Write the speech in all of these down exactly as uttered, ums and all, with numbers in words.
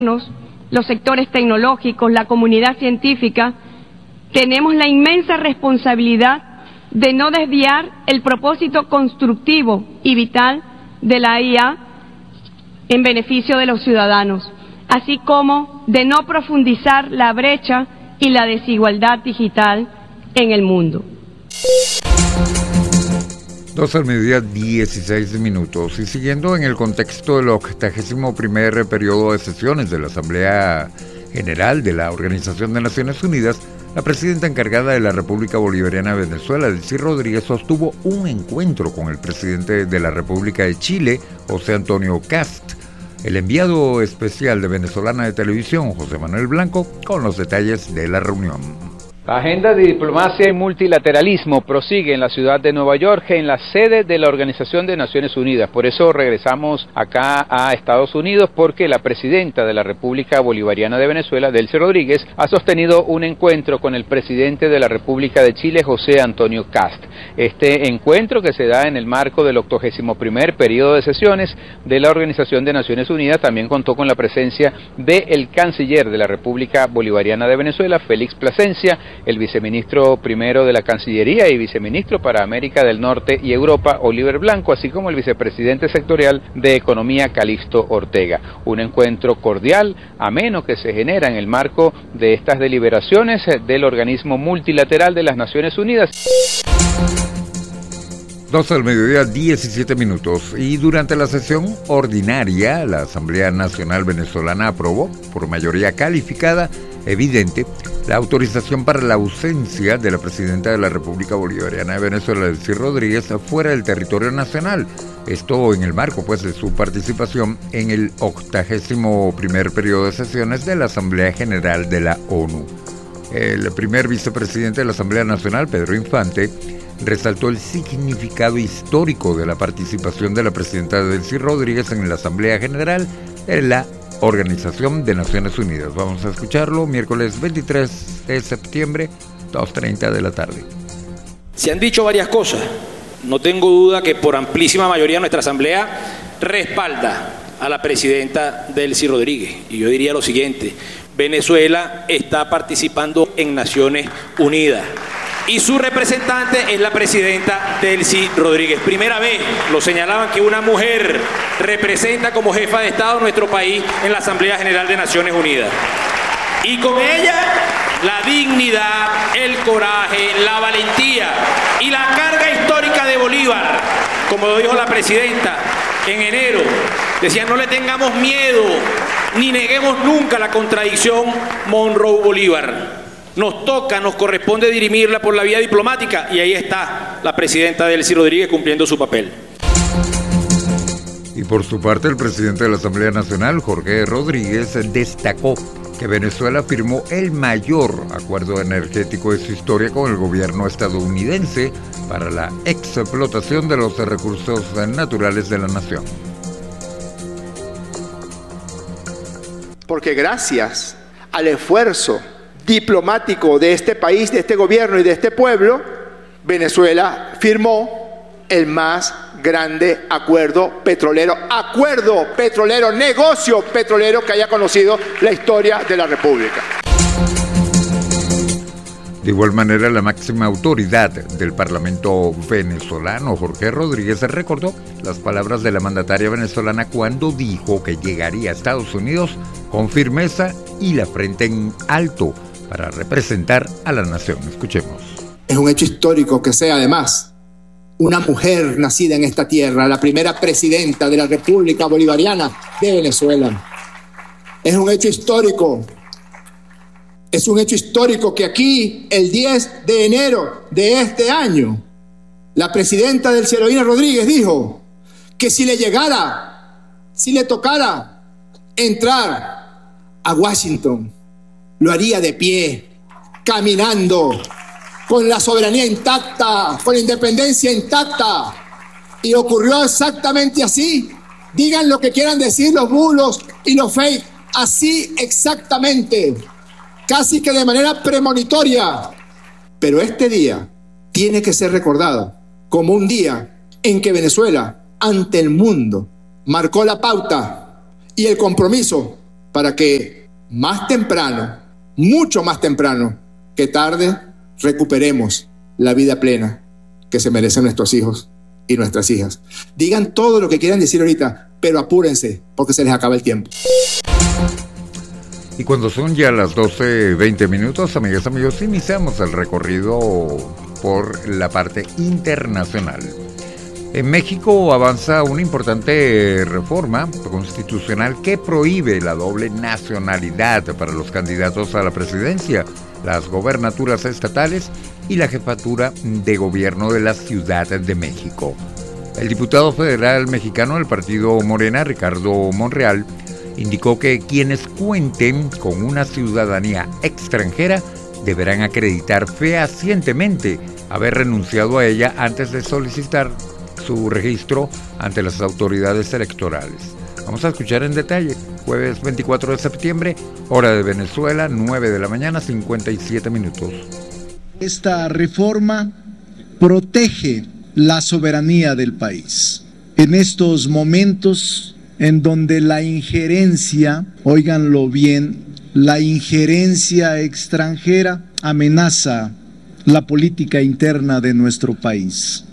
los sectores tecnológicos, la comunidad científica, tenemos la inmensa responsabilidad de no desviar el propósito constructivo y vital de la I A en beneficio de los ciudadanos, así como de no profundizar la brecha y la desigualdad digital en el mundo. Dos al mediodía, dieciséis minutos. Y siguiendo en el contexto del octagésimo primer periodo de sesiones de la Asamblea General de la Organización de Naciones Unidas, la presidenta encargada de la República Bolivariana de Venezuela, Delcy Rodríguez, sostuvo un encuentro con el presidente de la República de Chile, José Antonio Kast. El enviado especial de Venezolana de Televisión, José Manuel Blanco, con los detalles de la reunión. La agenda de diplomacia y multilateralismo prosigue en la ciudad de Nueva York, en la sede de la Organización de Naciones Unidas. Por eso regresamos acá a Estados Unidos, porque la presidenta de la República Bolivariana de Venezuela, Delcy Rodríguez, ha sostenido un encuentro con el presidente de la República de Chile, José Antonio Kast. Este encuentro, que se da en el marco del octogésimo primer periodo de sesiones de la Organización de Naciones Unidas, también contó con la presencia del canciller de la República Bolivariana de Venezuela, Félix Plasencia, el viceministro primero de la Cancillería y viceministro para América del Norte y Europa, Oliver Blanco, así como el vicepresidente sectorial de Economía, Calixto Ortega. Un encuentro cordial, ameno, que se genera en el marco de estas deliberaciones del organismo multilateral de las Naciones Unidas. Dos al mediodía, diecisiete minutos. Y durante la sesión ordinaria, la Asamblea Nacional Venezolana aprobó, por mayoría calificada, evidente, la autorización para la ausencia de la presidenta de la República Bolivariana de Venezuela, Delcy Rodríguez, fuera del territorio nacional. Esto en el marco, pues, de su participación en el octagésimo primer periodo de sesiones de la Asamblea General de la ONU. El primer vicepresidente de la Asamblea Nacional, Pedro Infante, resaltó el significado histórico de la participación de la presidenta Delcy Rodríguez en la Asamblea General de la Organización de Naciones Unidas. Vamos a escucharlo miércoles veintitrés de septiembre, dos treinta de la tarde. Se han dicho varias cosas. No tengo duda que por amplísima mayoría nuestra Asamblea respalda a la presidenta Delcy Rodríguez. Y yo diría lo siguiente: Venezuela está participando en Naciones Unidas y su representante es la presidenta Delcy Rodríguez. Primera vez, lo señalaban, que una mujer representa como jefa de Estado nuestro país en la Asamblea General de Naciones Unidas. Y con ella, la dignidad, el coraje, la valentía y la carga histórica de Bolívar. Como lo dijo la presidenta en enero, decía: no le tengamos miedo ni neguemos nunca la contradicción Monroe-Bolívar. Nos toca, nos corresponde dirimirla por la vía diplomática, y ahí está la presidenta Delcy Rodríguez cumpliendo su papel. Y por su parte, el presidente de la Asamblea Nacional, Jorge Rodríguez, destacó que Venezuela firmó el mayor acuerdo energético de su historia con el gobierno estadounidense para la explotación de los recursos naturales de la nación. Porque gracias al esfuerzo diplomático de este país, de este gobierno y de este pueblo, Venezuela firmó el más grande acuerdo petrolero, acuerdo petrolero, negocio petrolero que haya conocido la historia de la República. De igual manera, la máxima autoridad del Parlamento venezolano, Jorge Rodríguez, recordó las palabras de la mandataria venezolana cuando dijo que llegaría a Estados Unidos con firmeza y la frente en alto para representar a la nación. Escuchemos. Es un hecho histórico que sea, además, una mujer nacida en esta tierra, la primera presidenta de la República Bolivariana de Venezuela. Es un hecho histórico. Es un hecho histórico que aquí, el diez de enero de este año, la presidenta Delcy Rodríguez dijo que si le llegara, si le tocara entrar a Washington, lo haría de pie, caminando, con la soberanía intacta, con la independencia intacta. Y ocurrió exactamente así. Digan lo que quieran decir los bulos y los fake, así exactamente, casi que de manera premonitoria. Pero este día tiene que ser recordado como un día en que Venezuela, ante el mundo, marcó la pauta y el compromiso para que más temprano, mucho más temprano que tarde, recuperemos la vida plena que se merecen nuestros hijos y nuestras hijas. Digan todo lo que quieran decir ahorita, pero apúrense porque se les acaba el tiempo. Y cuando son ya las doce veinte minutos, amigas y amigos, iniciamos el recorrido por la parte internacional. En México avanza una importante reforma constitucional que prohíbe la doble nacionalidad para los candidatos a la presidencia, las gobernaturas estatales y la jefatura de gobierno de la Ciudad de México. El diputado federal mexicano del partido Morena, Ricardo Monreal, indicó que quienes cuenten con una ciudadanía extranjera deberán acreditar fehacientemente haber renunciado a ella antes de solicitar su registro ante las autoridades electorales. Vamos a escuchar en detalle. Jueves veinticuatro de septiembre, hora de Venezuela, nueve de la mañana, cincuenta y siete minutos. Esta reforma protege la soberanía del país. En estos momentos en donde la injerencia, óiganlo bien, la injerencia extranjera amenaza la política interna de nuestro país.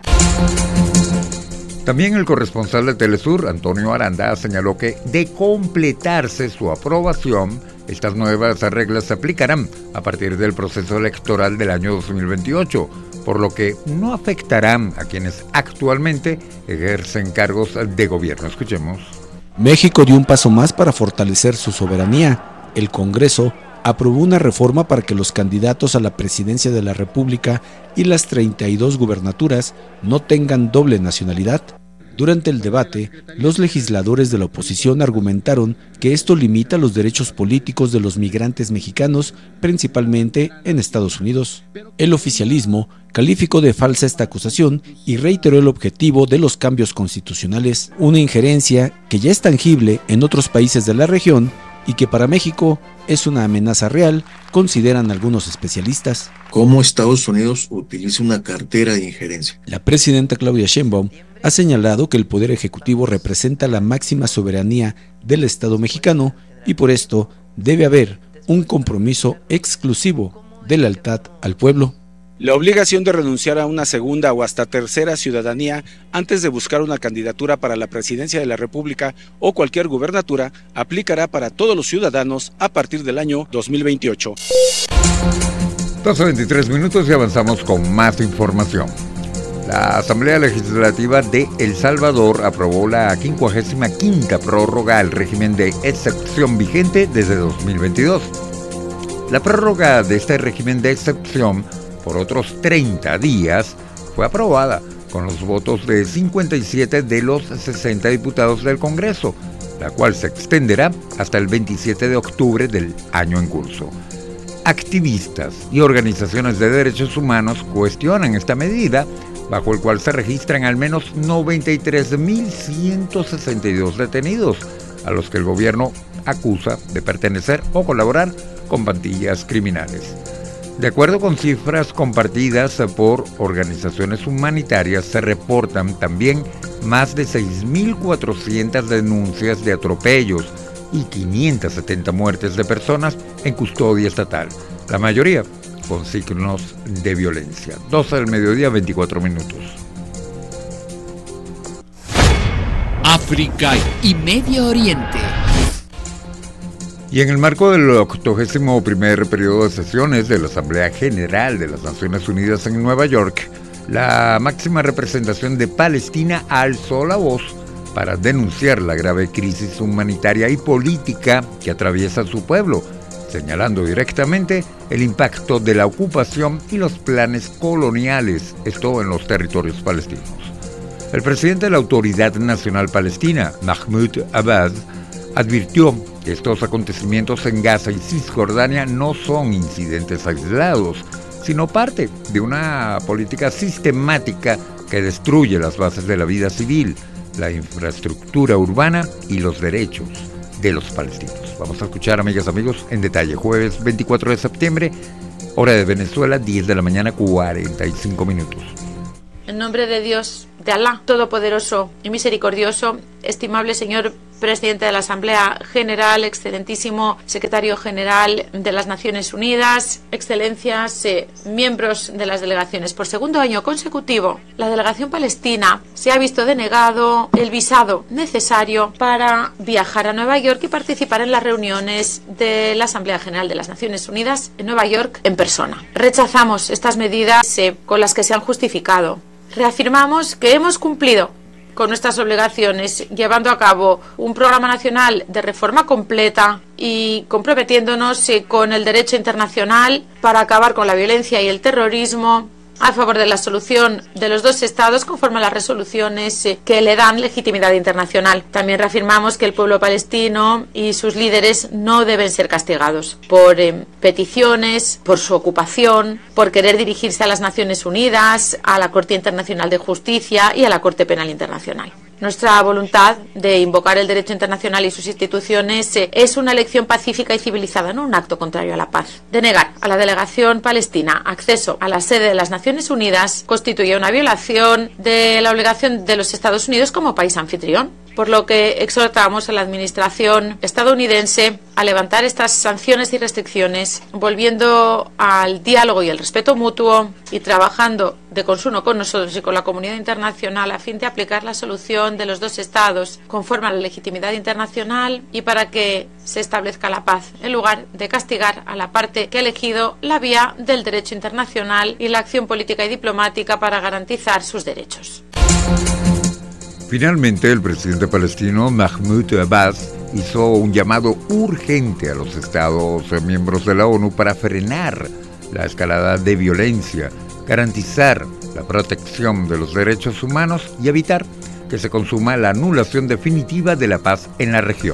También el corresponsal de Telesur, Antonio Aranda, señaló que de completarse su aprobación, estas nuevas reglas se aplicarán a partir del proceso electoral del año dos mil veintiocho, por lo que no afectarán a quienes actualmente ejercen cargos de gobierno. Escuchemos. México dio un paso más para fortalecer su soberanía. El Congreso aprobó una reforma para que los candidatos a la presidencia de la República y las treinta y dos gubernaturas no tengan doble nacionalidad. Durante el debate, los legisladores de la oposición argumentaron que esto limita los derechos políticos de los migrantes mexicanos, principalmente en Estados Unidos. El oficialismo calificó de falsa esta acusación y reiteró el objetivo de los cambios constitucionales, una injerencia que ya es tangible en otros países de la región y que para México es una amenaza real, consideran algunos especialistas. ¿Cómo Estados Unidos utiliza una cartera de injerencia? La presidenta Claudia Sheinbaum ha señalado que el Poder Ejecutivo representa la máxima soberanía del Estado mexicano y por esto debe haber un compromiso exclusivo de lealtad al pueblo. La obligación de renunciar a una segunda o hasta tercera ciudadanía antes de buscar una candidatura para la presidencia de la República o cualquier gubernatura aplicará para todos los ciudadanos a partir del año dos mil veintiocho. doce veintitrés minutos y avanzamos con más información. La Asamblea Legislativa de El Salvador aprobó la quincuagésima quinta prórroga al régimen de excepción vigente desde dos mil veintidós. La prórroga de este régimen de excepción por otros treinta días fue aprobada con los votos de cincuenta y siete de los sesenta diputados del Congreso, la cual se extenderá hasta el veintisiete de octubre del año en curso. Activistas y organizaciones de derechos humanos cuestionan esta medida, bajo el cual se registran al menos noventa y tres mil ciento sesenta y dos detenidos, a los que el gobierno acusa de pertenecer o colaborar con pandillas criminales. De acuerdo con cifras compartidas por organizaciones humanitarias, se reportan también más de seis mil cuatrocientas denuncias de atropellos y quinientas setenta muertes de personas en custodia estatal, la mayoría con signos de violencia. doce del mediodía, veinticuatro minutos. África y Medio Oriente. Y en el marco del octogésimo primer periodo de sesiones de la Asamblea General de las Naciones Unidas en Nueva York, la máxima representación de Palestina alzó la voz para denunciar la grave crisis humanitaria y política que atraviesa su pueblo, señalando directamente el impacto de la ocupación y los planes coloniales, esto en los territorios palestinos. El presidente de la Autoridad Nacional Palestina, Mahmoud Abbas, advirtió que estos acontecimientos en Gaza y Cisjordania no son incidentes aislados, sino parte de una política sistemática que destruye las bases de la vida civil, la infraestructura urbana y los derechos de los palestinos. Vamos a escuchar, amigas y amigos, en detalle. Jueves veinticuatro de septiembre, hora de Venezuela, diez de la mañana, cuarenta y cinco minutos. En nombre de Dios, de Alá, Todopoderoso y Misericordioso, estimable señor presidente de la Asamblea General, excelentísimo secretario general de las Naciones Unidas, excelencias, eh, miembros de las delegaciones. Por segundo año consecutivo, la delegación palestina se ha visto denegado el visado necesario para viajar a Nueva York y participar en las reuniones de la Asamblea General de las Naciones Unidas en Nueva York en persona. Rechazamos estas medidas eh, con las que se han justificado. Reafirmamos que hemos cumplido con nuestras obligaciones, llevando a cabo un programa nacional de reforma completa y comprometiéndonos eh, con el derecho internacional para acabar con la violencia y el terrorismo, a favor de la solución de los dos estados conforme a las resoluciones eh, que le dan legitimidad internacional. También reafirmamos que el pueblo palestino y sus líderes no deben ser castigados por eh, peticiones, por su ocupación, por querer dirigirse a las Naciones Unidas, a la Corte Internacional de Justicia y a la Corte Penal Internacional. Nuestra voluntad de invocar el derecho internacional y sus instituciones eh, es una elección pacífica y civilizada, no un acto contrario a la paz. Denegar a la delegación palestina acceso a la sede de las Naciones Unidas constituye una violación de la obligación de los Estados Unidos como país anfitrión, por lo que exhortamos a la administración estadounidense a levantar estas sanciones y restricciones, volviendo al diálogo y el respeto mutuo y trabajando de consuno con nosotros y con la comunidad internacional a fin de aplicar la solución de los dos estados conforme a la legitimidad internacional y para que se establezca la paz, en lugar de castigar a la parte que ha elegido la vía del derecho internacional y la acción política y diplomática para garantizar sus derechos. Finalmente, el presidente palestino Mahmoud Abbas hizo un llamado urgente a los Estados miembros de la ONU para frenar la escalada de violencia, garantizar la protección de los derechos humanos y evitar que se consuma la anulación definitiva de la paz en la región.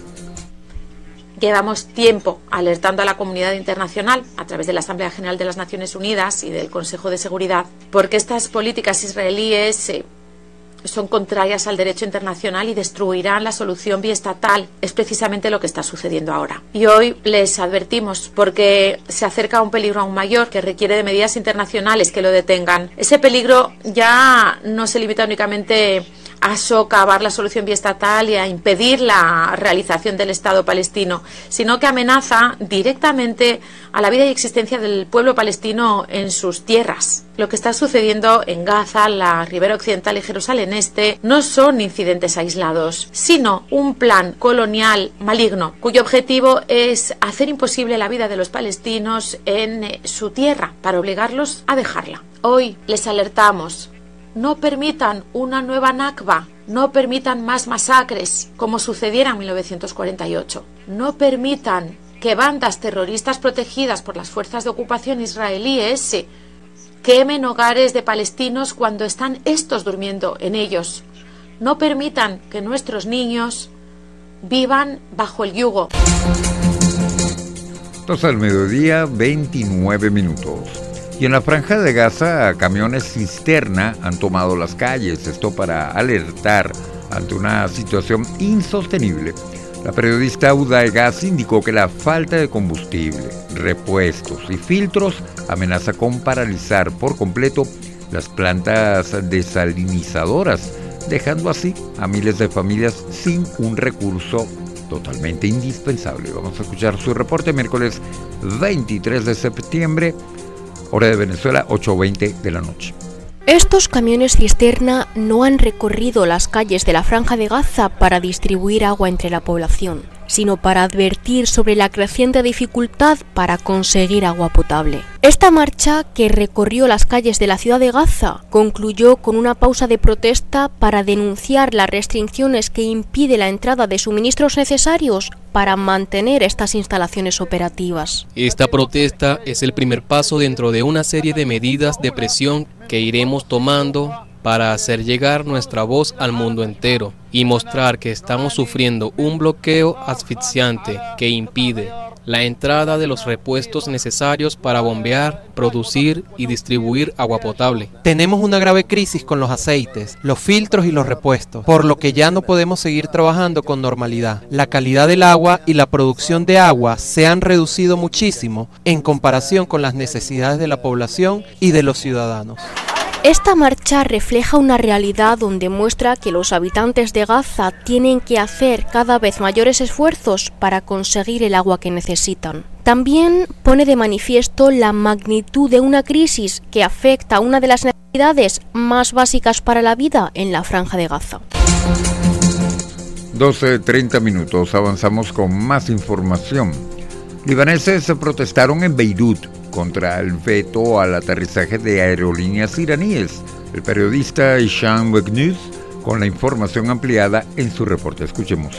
Llevamos tiempo alertando a la comunidad internacional a través de la Asamblea General de las Naciones Unidas y del Consejo de Seguridad porque estas políticas israelíes eh, son contrarias al derecho internacional y destruirán la solución biestatal. Es precisamente lo que está sucediendo ahora. Y hoy les advertimos porque se acerca un peligro aún mayor que requiere de medidas internacionales que lo detengan. Ese peligro ya no se limita únicamente a socavar la solución biestatal y a impedir la realización del Estado palestino, sino que amenaza directamente a la vida y existencia del pueblo palestino en sus tierras. Lo que está sucediendo en Gaza, la Ribera Occidental y Jerusalén Este no son incidentes aislados, sino un plan colonial maligno, cuyo objetivo es hacer imposible la vida de los palestinos en eh, su tierra, para obligarlos a dejarla. Hoy les alertamos: no permitan una nueva Nakba, no permitan más masacres como sucediera en mil novecientos cuarenta y ocho. No permitan que bandas terroristas protegidas por las fuerzas de ocupación israelíes eh, quemen hogares de palestinos cuando están estos durmiendo en ellos. No permitan que nuestros niños vivan bajo el yugo. Entonces al mediodía, veintinueve minutos. Y en la franja de Gaza, camiones cisterna han tomado las calles, esto para alertar ante una situación insostenible. La periodista Uday Gas indicó que la falta de combustible, repuestos y filtros amenaza con paralizar por completo las plantas desalinizadoras, dejando así a miles de familias sin un recurso totalmente indispensable. Vamos a escuchar su reporte miércoles veintitrés de septiembre. Hora de Venezuela, ocho veinte de la noche. Estos camiones cisterna no han recorrido las calles de la Franja de Gaza para distribuir agua entre la población, sino para advertir sobre la creciente dificultad para conseguir agua potable. Esta marcha, que recorrió las calles de la ciudad de Gaza, concluyó con una pausa de protesta para denunciar las restricciones que impide la entrada de suministros necesarios para mantener estas instalaciones operativas. Esta protesta es el primer paso dentro de una serie de medidas de presión que iremos tomando para hacer llegar nuestra voz al mundo entero y mostrar que estamos sufriendo un bloqueo asfixiante que impide la entrada de los repuestos necesarios para bombear, producir y distribuir agua potable. Tenemos una grave crisis con los aceites, los filtros y los repuestos, por lo que ya no podemos seguir trabajando con normalidad. La calidad del agua y la producción de agua se han reducido muchísimo en comparación con las necesidades de la población y de los ciudadanos. Esta marcha refleja una realidad donde muestra que los habitantes de Gaza tienen que hacer cada vez mayores esfuerzos para conseguir el agua que necesitan. También pone de manifiesto la magnitud de una crisis que afecta a una de las necesidades más básicas para la vida en la Franja de Gaza. doce treinta minutos, avanzamos con más información. Libaneses protestaron en Beirut contra el veto al aterrizaje de aerolíneas iraníes. El periodista Hisham Begnuz con la información ampliada en su reporte. Escuchemos.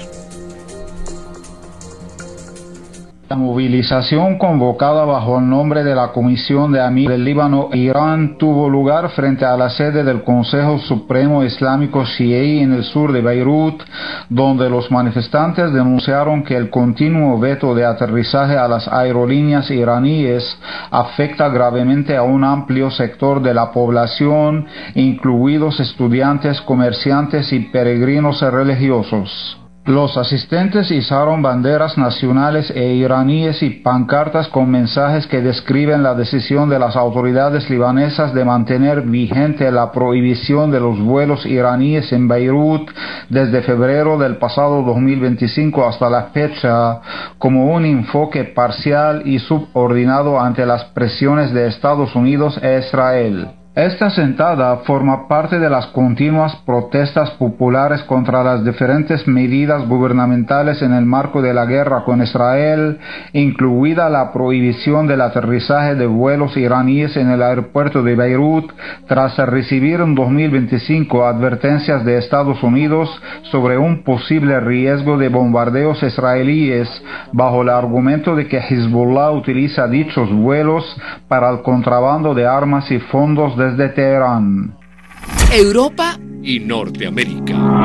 La movilización convocada bajo el nombre de la Comisión de Amigos del Líbano e Irán tuvo lugar frente a la sede del Consejo Supremo Islámico Shií en el sur de Beirut, donde los manifestantes denunciaron que el continuo veto de aterrizaje a las aerolíneas iraníes afecta gravemente a un amplio sector de la población, incluidos estudiantes, comerciantes y peregrinos religiosos. Los asistentes izaron banderas nacionales e iraníes y pancartas con mensajes que describen la decisión de las autoridades libanesas de mantener vigente la prohibición de los vuelos iraníes en Beirut desde febrero del pasado dos mil veinticinco hasta la fecha, como un enfoque parcial y subordinado ante las presiones de Estados Unidos e Israel. Esta sentada forma parte de las continuas protestas populares contra las diferentes medidas gubernamentales en el marco de la guerra con Israel, incluida la prohibición del aterrizaje de vuelos iraníes en el aeropuerto de Beirut, tras recibir en dos mil veinticinco advertencias de Estados Unidos sobre un posible riesgo de bombardeos israelíes, bajo el argumento de que Hezbollah utiliza dichos vuelos para el contrabando de armas y fondos desde Teherán. Europa y Norteamérica.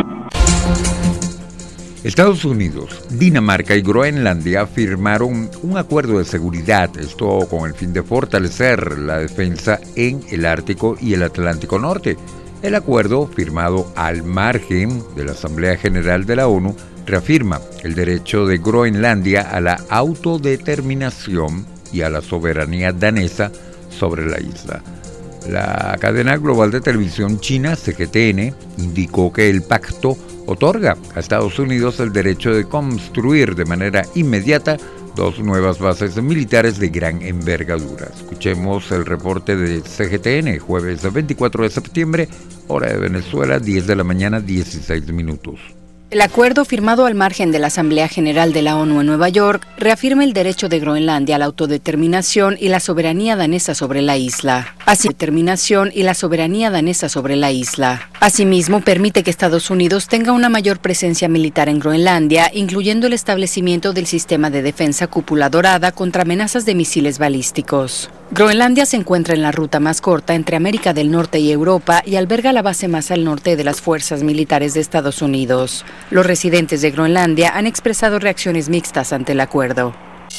Estados Unidos, Dinamarca y Groenlandia firmaron un acuerdo de seguridad, esto con el fin de fortalecer la defensa en el Ártico y el Atlántico Norte. El acuerdo, firmado al margen de la Asamblea General de la ONU, reafirma el derecho de Groenlandia a la autodeterminación y a la soberanía danesa sobre la isla. La cadena global de televisión china C G T N indicó que el pacto otorga a Estados Unidos el derecho de construir de manera inmediata dos nuevas bases militares de gran envergadura. Escuchemos el reporte de C G T N, jueves veinticuatro de septiembre, hora de Venezuela, diez de la mañana, dieciséis minutos. El acuerdo firmado al margen de la Asamblea General de la ONU en Nueva York reafirma el derecho de Groenlandia a la autodeterminación y la soberanía danesa sobre la isla. Así, determinación y la soberanía danesa sobre la isla. Asimismo, permite que Estados Unidos tenga una mayor presencia militar en Groenlandia, incluyendo el establecimiento del sistema de defensa Cúpula Dorada contra amenazas de misiles balísticos. Groenlandia se encuentra en la ruta más corta entre América del Norte y Europa y alberga la base más al norte de las fuerzas militares de Estados Unidos. Los residentes de Groenlandia han expresado reacciones mixtas ante el acuerdo.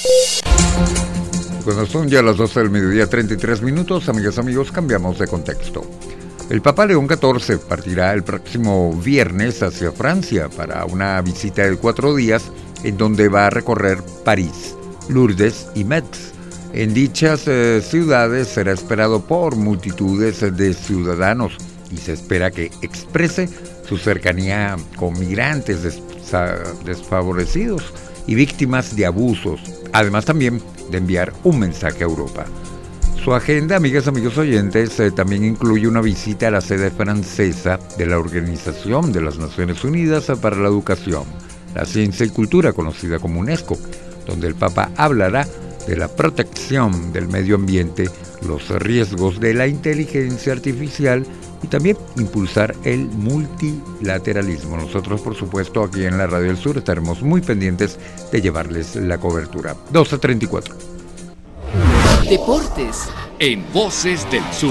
Cuando son ya las doce del mediodía, treinta y tres minutos, amigas, amigos, cambiamos de contexto. El Papa León catorce partirá el próximo viernes hacia Francia para una visita de cuatro días en donde va a recorrer París, Lourdes y Metz. En dichas eh, ciudades será esperado por multitudes de ciudadanos y se espera que exprese su cercanía con migrantes des- desfavorecidos y víctimas de abusos, además también de enviar un mensaje a Europa. Su agenda, amigas, amigos oyentes, eh, también incluye una visita a la sede francesa de la Organización de las Naciones Unidas para la Educación, la Ciencia y Cultura, conocida como UNESCO, donde el Papa hablará de la protección del medio ambiente, los riesgos de la inteligencia artificial y también impulsar el multilateralismo. Nosotros, por supuesto, aquí en la Radio del Sur estaremos muy pendientes de llevarles la cobertura. doce treinta y cuatro. Deportes en Voces del Sur.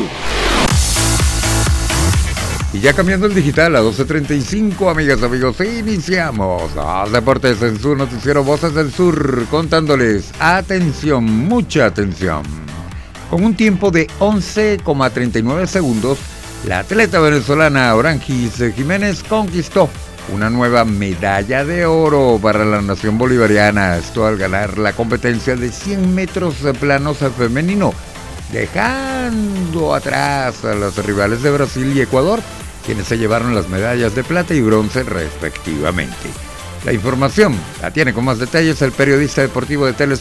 Y ya cambiando el digital a doce treinta y cinco, amigas, amigos, iniciamos a Deportes en su noticiero Voces del Sur, contándoles, atención, mucha atención. Con un tiempo de once coma treinta y nueve segundos, la atleta venezolana Orangis Jiménez conquistó una nueva medalla de oro para la nación bolivariana, esto al ganar la competencia de cien metros de planos femenino dejando atrás a los rivales de Brasil y Ecuador, quienes se llevaron las medallas de plata y bronce respectivamente. La información la tiene con más detalles el periodista deportivo de Telesport,